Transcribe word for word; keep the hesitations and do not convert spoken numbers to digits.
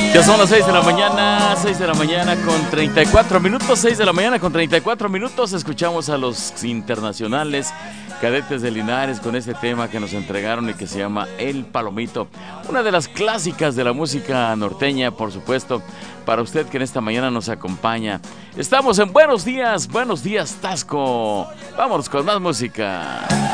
Ya son las seis de la mañana, seis de la mañana con treinta y cuatro minutos, seis de la mañana con treinta y cuatro minutos. Escuchamos a los internacionales Cadetes de Linares con este tema que nos entregaron y que se llama El Palomito. Una de las clásicas de la música norteña, por supuesto, para usted que en esta mañana nos acompaña. Estamos en Buenos Días, Buenos Días Tasco. Vámonos con más música.